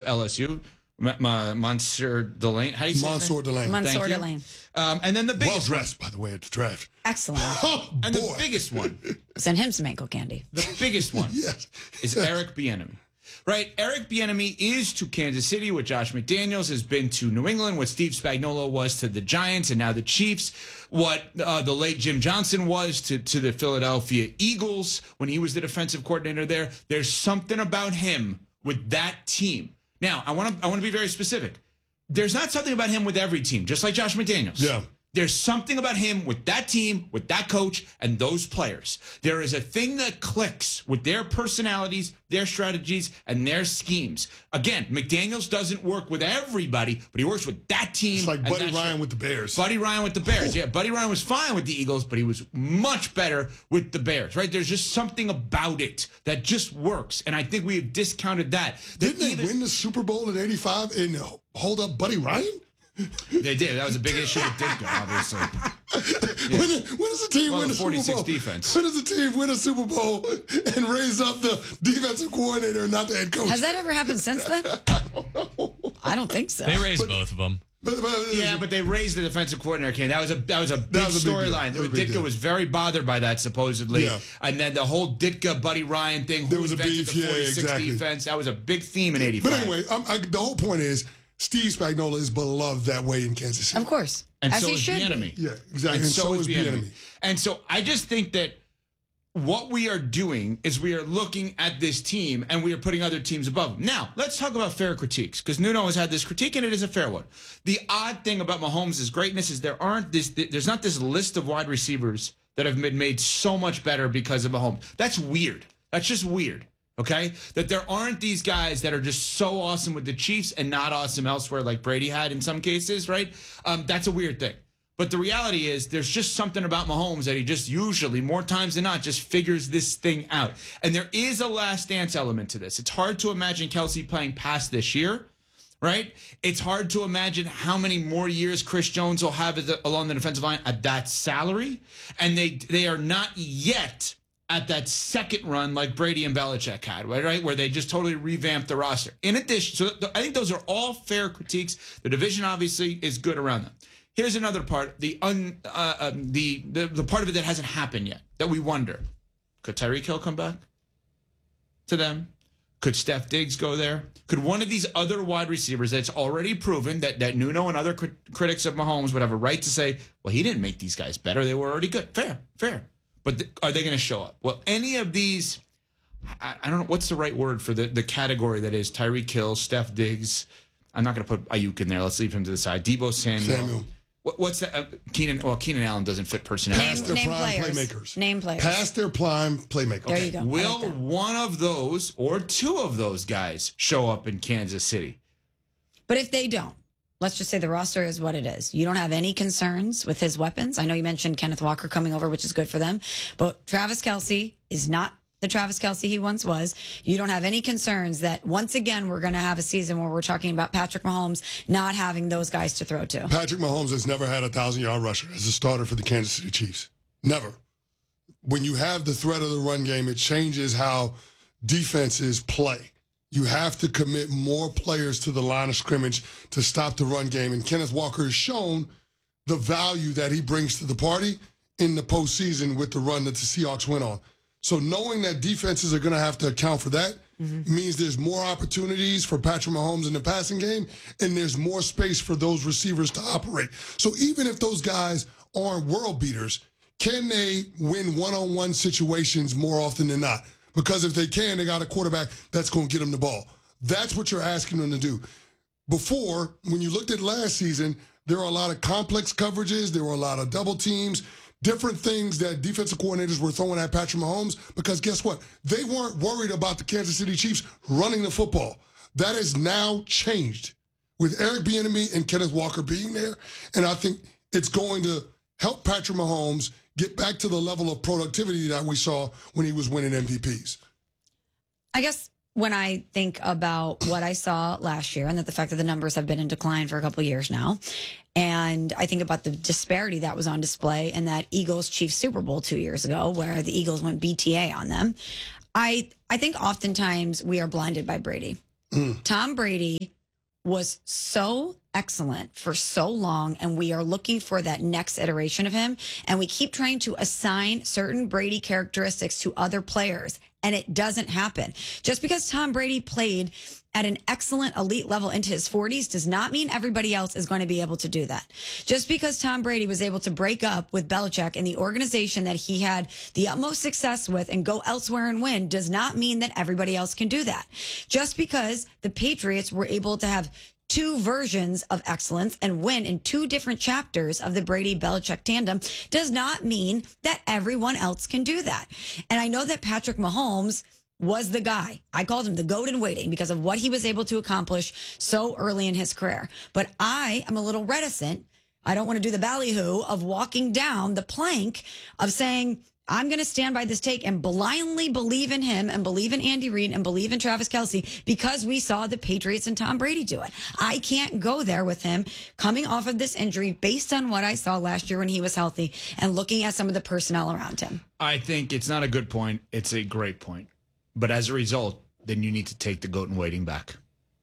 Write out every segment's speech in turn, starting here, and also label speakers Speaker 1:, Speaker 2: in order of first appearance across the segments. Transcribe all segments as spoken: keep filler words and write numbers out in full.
Speaker 1: L S U. M- M- Monsieur Delane. How do you say
Speaker 2: Monsieur Delane.
Speaker 3: Monsieur Delane.
Speaker 1: Um, and then the
Speaker 2: Well
Speaker 1: biggest
Speaker 2: dressed, by the way, at the draft.
Speaker 3: Excellent.
Speaker 2: Oh,
Speaker 1: and
Speaker 2: boy.
Speaker 1: the biggest one,
Speaker 3: Send him some ankle candy.
Speaker 1: the biggest one
Speaker 2: Yes.
Speaker 1: is Eric Bieniemy. Right, Eric Bieniemy is to Kansas City what Josh McDaniels has been to New England, what Steve Spagnuolo was to the Giants and now the Chiefs, what uh, the late Jim Johnson was to, to the Philadelphia Eagles when he was the defensive coordinator there. There's something about him with that team. Now, I want to I want to be very specific. There's not something about him with every team, just like Josh McDaniels.
Speaker 2: Yeah.
Speaker 1: There's something about him with that team, with that coach, and those players. There is a thing that clicks with their personalities, their strategies, and their schemes. Again, McDaniels doesn't work with everybody, but he works with that team.
Speaker 2: It's like
Speaker 1: and
Speaker 2: Buddy
Speaker 1: that
Speaker 2: Ryan
Speaker 1: strat-
Speaker 2: with the Bears.
Speaker 1: Buddy Ryan with the Bears. Yeah, Buddy Ryan was fine with the Eagles, but he was much better with the Bears, right? There's just something about it that just works, and I think we have discounted that. That
Speaker 2: Didn't they
Speaker 1: either-
Speaker 2: win the Super Bowl in eighty-five and hold up Buddy Ryan?
Speaker 1: They did. That was a big issue with Ditka, obviously.
Speaker 2: When, when does a team
Speaker 1: Well,
Speaker 2: win
Speaker 1: the
Speaker 2: a Super
Speaker 1: forty-six
Speaker 2: Bowl?
Speaker 1: defense.
Speaker 2: When does a team win a Super Bowl and raise up the defensive coordinator and not the head coach?
Speaker 3: Has that ever happened since then? I don't think so.
Speaker 4: They raised both of them.
Speaker 2: But- but-
Speaker 1: Yeah, but they raised the defensive coordinator. Ken. That was a that was a big
Speaker 2: was a big deal.
Speaker 1: storyline.
Speaker 2: That was a big
Speaker 1: Ditka
Speaker 2: deal.
Speaker 1: was very bothered by that supposedly,
Speaker 2: Yeah.
Speaker 1: and then the whole Ditka Buddy Ryan thing. Who
Speaker 2: There was a
Speaker 1: invented
Speaker 2: beef,
Speaker 1: the
Speaker 2: yeah,
Speaker 1: forty-six
Speaker 2: exactly.
Speaker 1: defense. That was a big theme in eighty-five.
Speaker 2: But anyway, I'm, I, the whole point is Steve Spagnuolo is beloved that way in Kansas City.
Speaker 3: Of course.
Speaker 1: and
Speaker 3: As
Speaker 1: so
Speaker 3: he
Speaker 1: is
Speaker 3: should be.
Speaker 1: Bieniemy.
Speaker 2: Yeah, exactly.
Speaker 1: And, so, is Bieniemy.
Speaker 2: Bieniemy.
Speaker 1: And so I just think that what we are doing is we are looking at this team and we are putting other teams above them. Now, let's talk about fair critiques, because Nuno has had this critique and it is a fair one. The odd thing about Mahomes' greatness is there aren't this there's not this list of wide receivers that have been made so much better because of Mahomes. That's weird. That's just weird. Okay? That there aren't these guys that are just so awesome with the Chiefs and not awesome elsewhere like Brady had in some cases, right? Um, that's a weird thing. But the reality is there's just something about Mahomes that he just usually, more times than not, just figures this thing out. And there is a last dance element to this. It's hard to imagine Kelsey playing past this year, right? It's hard to imagine how many more years Chris Jones will have the, along the defensive line at that salary. And they they are not yet at that second run like Brady and Belichick had, right? right? Where they just totally revamped the roster. In addition, so th- I think those are all fair critiques. The division obviously is good around them. Here's another part, the un, uh, um, the, the the part of it that hasn't happened yet, that we wonder. Could Tyreek Hill come back to them? Could Steph Diggs go there? Could one of these other wide receivers that's already proven that, that Nuno and other crit- critics of Mahomes would have a right to say, well, he didn't make these guys better. They were already good. Fair, fair. But th- are they going to show up? Well, any of these, I, I don't know, what's the right word for the, the category that is Tyreek Hill, Steph Diggs. I'm not going to put Ayuk in there. Let's leave him to the side. Debo Samuel. Samuel. What, what's that? Uh, Keenan. Well, Keenan Allen doesn't fit personality.
Speaker 2: Past their
Speaker 3: Name
Speaker 2: prime
Speaker 3: players.
Speaker 2: playmakers.
Speaker 3: Name players.
Speaker 2: Past their prime playmakers.
Speaker 3: There you go. I
Speaker 1: Will
Speaker 3: like that.
Speaker 1: one of those or two of those guys show up in Kansas City?
Speaker 3: But if they don't, let's just say the roster is what it is. You don't have any concerns with his weapons. I know you mentioned Kenneth Walker coming over, which is good for them. But Travis Kelce is not the Travis Kelce he once was. You don't have any concerns that once again we're going to have a season where we're talking about Patrick Mahomes not having those guys to throw to.
Speaker 2: Patrick Mahomes has never had a thousand-yard rusher as a starter for the Kansas City Chiefs. Never. When you have the threat of the run game, it changes how defenses play. You have to commit more players to the line of scrimmage to stop the run game. And Kenneth Walker has shown the value that he brings to the party in the postseason with the run that the Seahawks went on. So knowing that defenses are going to have to account for that mm-hmm. means there's more opportunities for Patrick Mahomes in the passing game, and there's more space for those receivers to operate. So even if those guys aren't world beaters, can they win one-on-one situations more often than not? Because if they can, they got a quarterback that's going to get them the ball. That's what you're asking them to do. Before, when you looked at last season, there were a lot of complex coverages. There were a lot of double teams. Different things that defensive coordinators were throwing at Patrick Mahomes, because guess what? They weren't worried about the Kansas City Chiefs running the football. That has now changed with Eric Bieniemy and Kenneth Walker being there, and I think it's going to help Patrick Mahomes get back to the level of productivity that we saw when he was winning M V Ps.
Speaker 3: I guess when I think about what I saw last year and that the fact that the numbers have been in decline for a couple of years now, and I think about the disparity that was on display in that Eagles-Chiefs Super Bowl two years ago where the Eagles went B T A on them, I, I think oftentimes we are blinded by Brady.
Speaker 2: Mm.
Speaker 3: Tom Brady was so excellent for so long, and we are looking for that next iteration of him. And we keep trying to assign certain Brady characteristics to other players, and it doesn't happen. Just because Tom Brady played at an excellent elite level into his forties does not mean everybody else is going to be able to do that. Just because Tom Brady was able to break up with Belichick and the organization that he had the utmost success with and go elsewhere and win does not mean that everybody else can do that. Just because the Patriots were able to have two versions of excellence and win in two different chapters of the Brady-Belichick tandem does not mean that everyone else can do that. And I know that Patrick Mahomes was the guy. I called him the GOAT in waiting because of what he was able to accomplish so early in his career. But I am a little reticent. I don't want to do the ballyhoo of walking down the plank of saying, I'm going to stand by this take and blindly believe in him and believe in Andy Reid and believe in Travis Kelce because we saw the Patriots and Tom Brady do it. I can't go there with him coming off of this injury based on what I saw last year when he was healthy and looking at some of the personnel around him.
Speaker 1: I think it's not a good point. It's a great point. But as a result, then you need to take the GOAT in waiting back.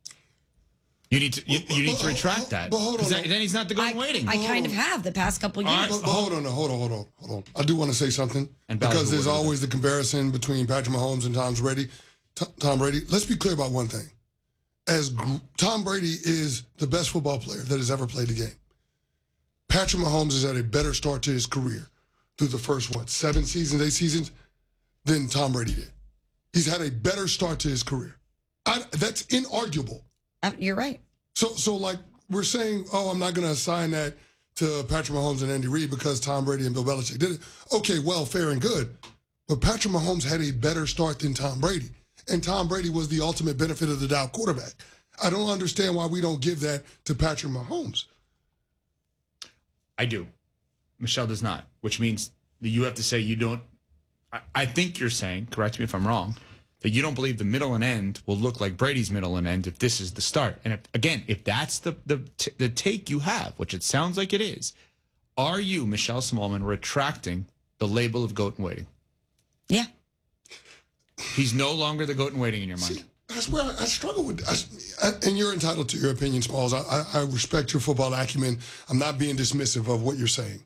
Speaker 1: You need to you, you need to retract that.
Speaker 2: But hold on,
Speaker 1: 'Cause that- then he's not the GOAT
Speaker 3: I,
Speaker 1: in waiting.
Speaker 3: I kind of have the past couple
Speaker 1: All
Speaker 3: years.
Speaker 1: right.
Speaker 2: But, but hold on, hold on, hold on, hold on. I do want to say something
Speaker 1: And
Speaker 2: because
Speaker 1: Bowser
Speaker 2: there's
Speaker 1: would.
Speaker 2: always the comparison between Patrick Mahomes and Tom Brady. T- Tom Brady. Let's be clear about one thing: as gr- Tom Brady is the best football player that has ever played the game, Patrick Mahomes has had a better start to his career through the first what seven seasons, eight seasons than Tom Brady did. He's had a better start to his career. I, that's inarguable.
Speaker 3: Uh, You're right.
Speaker 2: So, so like we're saying, oh, I'm not going to assign that to Patrick Mahomes and Andy Reid because Tom Brady and Bill Belichick did it. Okay, well, fair and good. But Patrick Mahomes had a better start than Tom Brady. And Tom Brady was the ultimate benefit of the doubt quarterback. I don't understand why we don't give that to Patrick Mahomes.
Speaker 1: I do. Michelle does not, which means that you have to say you don't. I, I think you're saying, correct me if I'm wrong, that you don't believe the middle and end will look like Brady's middle and end if this is the start. And if, again, if that's the the t- the take you have, which it sounds like it is, are you, Michelle Smallman, retracting the label of GOAT in waiting?
Speaker 3: Yeah.
Speaker 1: He's no longer the GOAT in waiting in your mind.
Speaker 2: See, that's where I, I struggle with. I, I, and you're entitled to your opinion, Smalls. I, I, I respect your football acumen. I'm not being dismissive of what you're saying.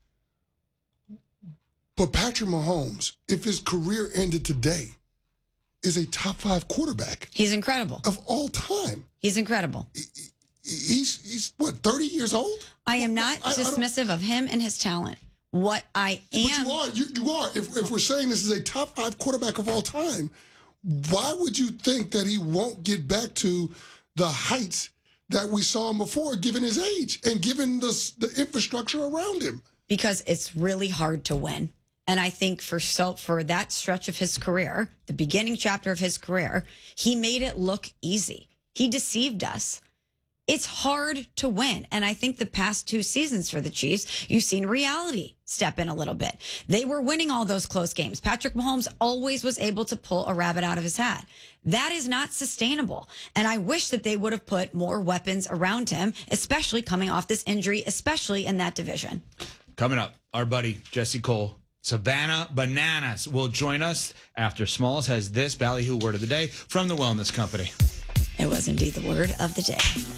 Speaker 2: But Patrick Mahomes, if his career ended today, is a top five quarterback
Speaker 3: He's incredible.
Speaker 2: of all time.
Speaker 3: He's incredible.
Speaker 2: He's he's what thirty years old.
Speaker 3: I am not
Speaker 2: I- I don't-
Speaker 3: dismissive of him and his talent. What I
Speaker 2: But
Speaker 3: am,
Speaker 2: you are. You, you are. If, if we're saying this is a top five quarterback of all time, why would you think that he won't get back to the heights that we saw him before, given his age and given the, the infrastructure around him?
Speaker 3: because it's really hard to win. And I think for so for that stretch of his career, the beginning chapter of his career, he made it look easy. He deceived us. It's hard to win. And I think the past two seasons for the Chiefs, you've seen reality step in a little bit. They were winning all those close games. Patrick Mahomes always was able to pull a rabbit out of his hat. That is not sustainable. And I wish that they would have put more weapons around him, especially coming off this injury, especially in that division.
Speaker 1: Coming up, our buddy Jesse Cole, Savannah Bananas, will join us after Smalls has this ballyhoo word of the day from the Wellness Company.
Speaker 3: It was indeed the word of the day.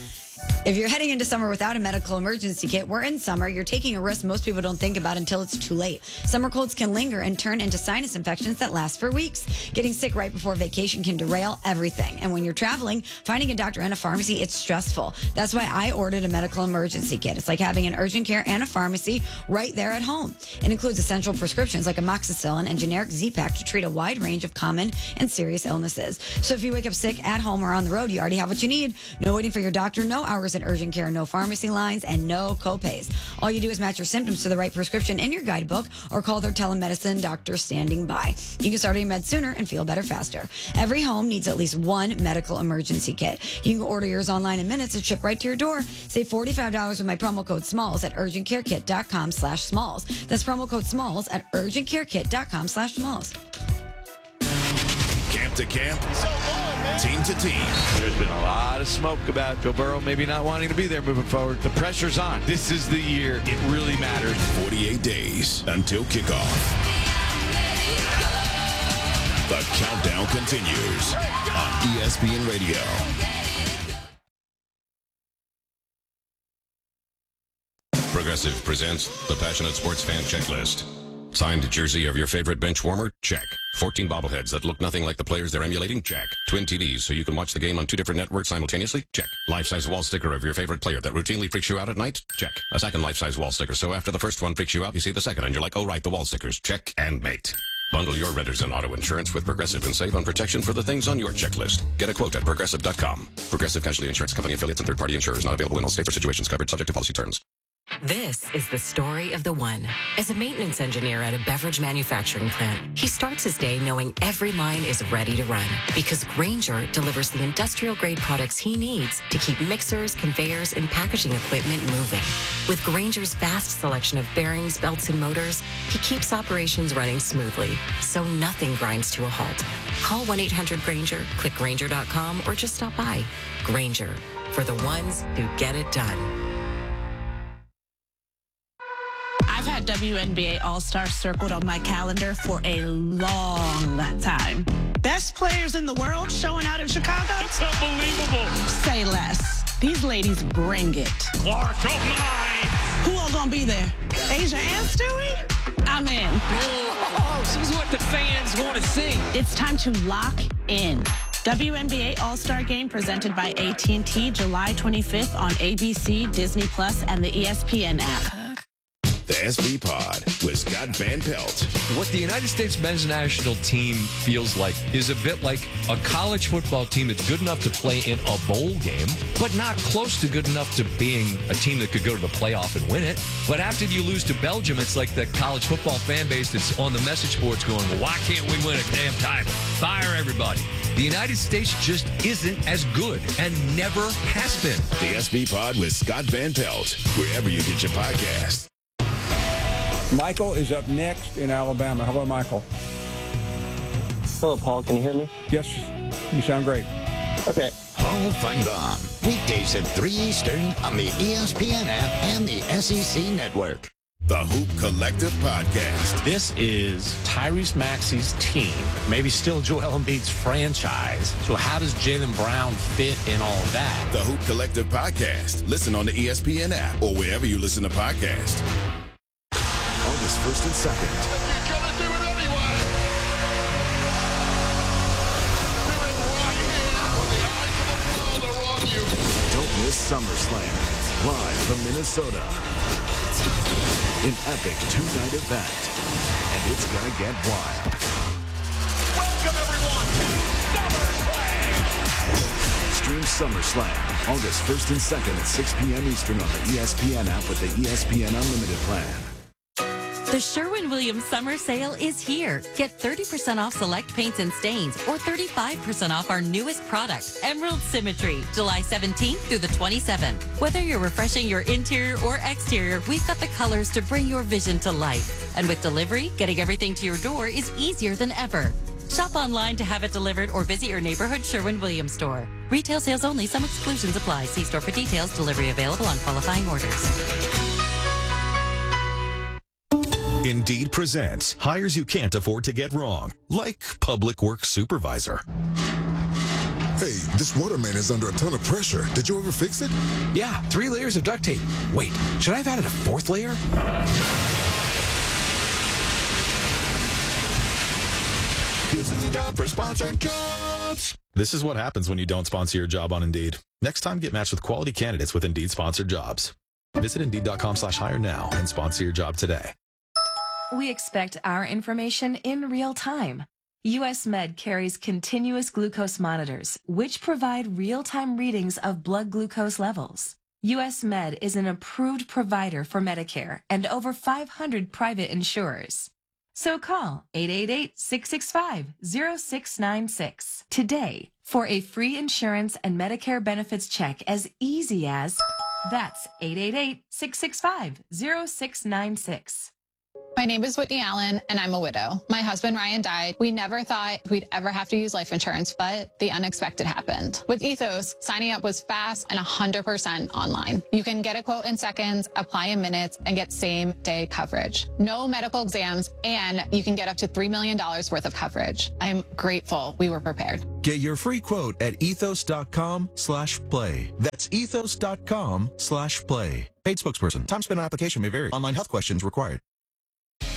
Speaker 3: If you're heading into summer without a medical emergency kit, we're in summer. You're taking a risk most people don't think about until it's too late. Summer colds can linger and turn into sinus infections that last for weeks. Getting sick right before vacation can derail everything. And when you're traveling, finding a doctor and a pharmacy, it's stressful. That's why I ordered a medical emergency kit. It's like having an urgent care and a pharmacy right there at home. It includes essential prescriptions like amoxicillin and generic Z-Pak to treat a wide range of common and serious illnesses. So if you wake up sick at home or on the road, you already have what you need. No waiting for your doctor, no hours at urgent care, no pharmacy lines, and no copays. All you do is match your symptoms to the right prescription in your guidebook or call their telemedicine doctor standing by. You can start your meds sooner and feel better faster. Every home needs at least one medical emergency kit. You can order yours online in minutes and ship right to your door. Save forty-five dollars with my promo code SMALLS at urgentcarekit.com slash SMALLS. That's promo code SMALLS at urgentcarekit.com slash SMALLS.
Speaker 4: Camp to camp, team to team.
Speaker 5: There's been a lot of smoke about Joe Burrow maybe not wanting to be there moving forward. The pressure's on. This is the year it really matters.
Speaker 4: forty-eight days until kickoff. The countdown continues on E S P N Radio. Progressive presents the Passionate Sports Fan Checklist. Signed jersey of your favorite bench warmer? Check. fourteen bobbleheads that look nothing like the players they're emulating? Check. Twin T Vs so you can watch the game on two different networks simultaneously? Check. Life-size wall sticker of your favorite player that routinely freaks you out at night? Check. A second life-size wall sticker so after the first one freaks you out, you see the second and you're like, oh right, the wall stickers. Check and mate. Bundle your renters and auto insurance with Progressive and save on protection for the things on your checklist. Get a quote at Progressive dot com. Progressive Casualty Insurance Company affiliates and third-party insurers not available in all states or situations covered subject to policy terms.
Speaker 6: This is the story of the one. As a maintenance engineer at a beverage manufacturing plant, he starts his day knowing every line is ready to run because Grainger delivers the industrial-grade products he needs to keep mixers, conveyors, and packaging equipment moving. With Grainger's vast selection of bearings, belts, and motors, he keeps operations running smoothly, so nothing grinds to a halt. Call one eight hundred Grainger, click Grainger dot com, or just stop by. Grainger, for the ones who get it done.
Speaker 7: I've had W N B A All-Star circled on my calendar for a long time. Best players in the world showing out in Chicago?
Speaker 8: It's unbelievable.
Speaker 7: Say less. These ladies bring it.
Speaker 8: Clark, oh my.
Speaker 7: Who all gonna be there? Asia and Stewie? I'm in.
Speaker 8: Oh, this is what the fans want to see.
Speaker 7: It's time to lock in. W N B A All-Star Game presented by A T and T July twenty-fifth on A B C, Disney Plus, and the E S P N app.
Speaker 4: The S B Pod with Scott Van Pelt.
Speaker 9: What the United States men's national team feels like is a bit like a college football team that's good enough to play in a bowl game, but not close to good enough to being a team that could go to the playoff and win it. But after you lose to Belgium, it's like the college football fan base that's on the message boards going, well, why can't we win a damn title? Fire everybody. The United States just isn't as good and never has been.
Speaker 4: The S B Pod with Scott Van Pelt, wherever you get your podcasts.
Speaker 10: Michael is up next in Alabama. Hello, Michael.
Speaker 11: Hello, Paul. Can you hear me?
Speaker 10: Yes, you sound great.
Speaker 11: Okay.
Speaker 12: Paul Feinbaum, weekdays at three Eastern on the E S P N app and the S E C Network.
Speaker 4: The Hoop Collective Podcast.
Speaker 13: This is Tyrese Maxey's team, maybe still Joel Embiid's franchise. So how does Jaylen Brown fit in all of that?
Speaker 4: The Hoop Collective Podcast. Listen on the E S P N app or wherever you listen to podcasts. August first and second.
Speaker 2: You're going to do it anyway. Do it right here when the eyes of the world are on you.
Speaker 4: Don't miss SummerSlam, live from Minnesota. An epic two-night event, and it's going to get wild.
Speaker 8: Welcome, everyone, to SummerSlam.
Speaker 4: Stream SummerSlam, August first and second at six p.m. Eastern on the E S P N app with the E S P N Unlimited plan.
Speaker 14: The Sherwin-Williams Summer Sale is here. Get thirty percent off select paints and stains or thirty-five percent off our newest product, Emerald Symmetry, July seventeenth through the twenty-seventh. Whether you're refreshing your interior or exterior, we've got the colors to bring your vision to life. And with delivery, getting everything to your door is easier than ever. Shop online to have it delivered or visit your neighborhood Sherwin-Williams store. Retail sales only. Some exclusions apply. See store for details. Delivery available on qualifying orders.
Speaker 15: Indeed presents hires you can't afford to get wrong, like public works supervisor.
Speaker 16: Hey, this waterman is under a ton of pressure. Did you ever fix it?
Speaker 17: Yeah, three layers of duct tape. Wait, should I have added a fourth layer?
Speaker 4: This is the job for sponsored jobs.
Speaker 18: This is what happens when you don't sponsor your job on Indeed. Next time, get matched with quality candidates with Indeed sponsored jobs. Visit Indeed.com slash hire now and sponsor your job today.
Speaker 19: We expect our information in real time. U S Med carries continuous glucose monitors, which provide real-time readings of blood glucose levels. U S Med is an approved provider for Medicare and over five hundred private insurers. So call eight eight eight, six six five, zero six nine six today for a free insurance and Medicare benefits check as easy as that's eight eight eight, six six five, zero six nine six.
Speaker 20: My name is Whitney Allen, and I'm a widow. My husband, Ryan, died. We never thought we'd ever have to use life insurance, but the unexpected happened. With Ethos, signing up was fast and one hundred percent online. You can get a quote in seconds, apply in minutes, and get same-day coverage. No medical exams, and you can get up to three million dollars worth of coverage. I'm grateful we were prepared.
Speaker 21: Get your free quote at ethos.com slash play. That's ethos.com slash play. Paid spokesperson. Time spent on application may vary. Online health questions required.